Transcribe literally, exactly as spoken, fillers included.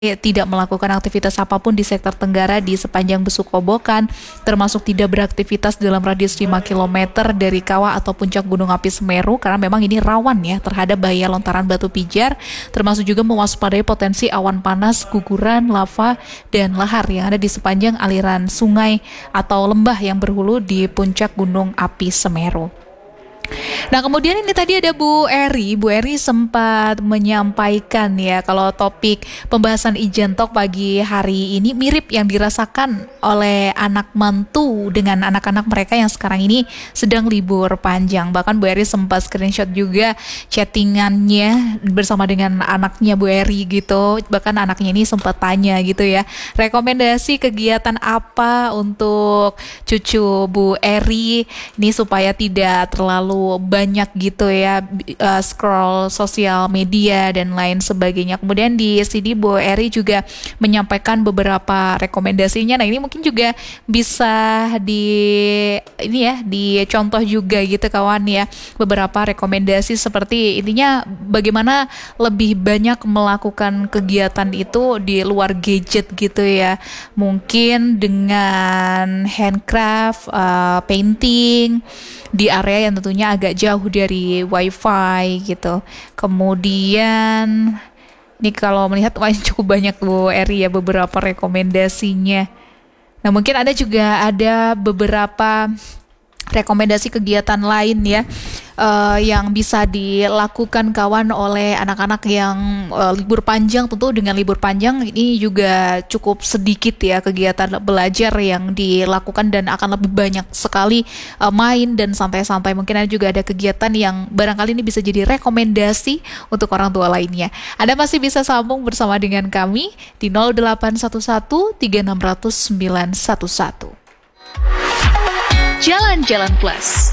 tidak melakukan aktivitas apapun di sektor Tenggara di sepanjang Besuk Kobokan, termasuk tidak beraktivitas dalam radius lima kilometer dari kawah atau puncak Gunung Api Semeru, karena memang ini rawan ya terhadap bahaya lontaran batu pijar, termasuk juga mewaspadai potensi awan panas, guguran, lava, dan lahar yang ada di sepanjang aliran sungai atau lembah yang berhulu di puncak Gunung Api Semeru. Nah, kemudian ini tadi ada Bu Eri. Bu Eri sempat menyampaikan ya kalau topik pembahasan Ijen Talk pagi hari ini mirip yang dirasakan oleh anak mantu dengan anak-anak mereka yang sekarang ini sedang libur panjang. Bahkan Bu Eri sempat screenshot juga chattingannya bersama dengan anaknya Bu Eri gitu. Bahkan anaknya ini sempat tanya gitu ya, rekomendasi kegiatan apa untuk cucu Bu Eri ini supaya tidak terlalu banyak gitu ya uh, scroll sosial media dan lain sebagainya. Kemudian di sini Bu Eri juga menyampaikan beberapa rekomendasinya. Nah, ini mungkin juga bisa di ini ya dicontoh juga gitu kawan ya, beberapa rekomendasi seperti intinya bagaimana lebih banyak melakukan kegiatan itu di luar gadget gitu ya. Mungkin dengan handcraft, uh, painting di area yang tentunya agak jauh dari wifi gitu. Kemudian ini kalau melihat wah, cukup banyak Bu Eri ya beberapa rekomendasinya. Nah, mungkin ada juga ada beberapa rekomendasi kegiatan lain ya uh, yang bisa dilakukan kawan oleh anak-anak yang uh, libur panjang. Tentu dengan libur panjang ini juga cukup sedikit ya kegiatan belajar yang dilakukan dan akan lebih banyak sekali uh, main dan santai-santai. Mungkin ada juga ada kegiatan yang barangkali ini bisa jadi rekomendasi untuk orang tua lainnya. Anda masih bisa sambung bersama dengan kami di nol delapan satu satu tiga enam nol nol sembilan satu satu. Jalan-Jalan Plus.